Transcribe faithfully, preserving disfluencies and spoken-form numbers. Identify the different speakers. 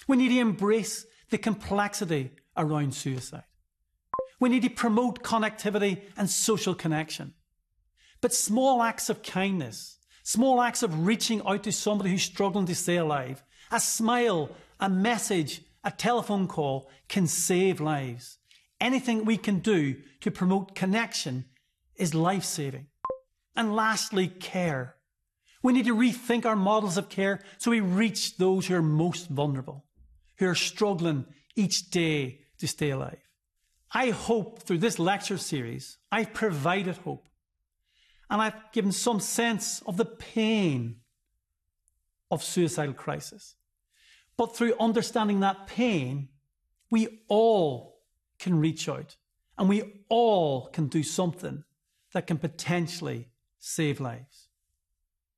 Speaker 1: We need to embrace the complexity around suicide. We need to promote connectivity and social connection. But small acts of kindness, small acts of reaching out to somebody who's struggling to stay alive, a smile, a message, a telephone call can save lives. Anything we can do to promote connection is life-saving. And lastly, care. We need to rethink our models of care so we reach those who are most vulnerable, who are struggling each day to stay alive. I hope through this lecture series, I've provided hope. And I've given some sense of the pain of suicidal crisis. But through understanding that pain, we all can reach out and we all can do something that can potentially save lives.